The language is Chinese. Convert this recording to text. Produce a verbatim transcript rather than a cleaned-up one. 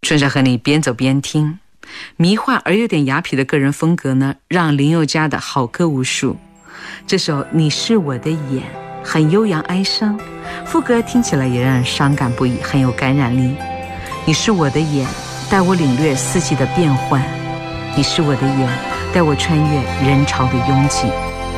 春山和你边走边听，迷幻而有点雅痞的个人风格呢，让林宥嘉的好歌无数。这首《你是我的眼》很悠扬哀伤，副歌听起来也让人伤感不已，很有感染力。你是我的眼，带我领略四季的变换；你是我的眼，带我穿越人潮的拥挤。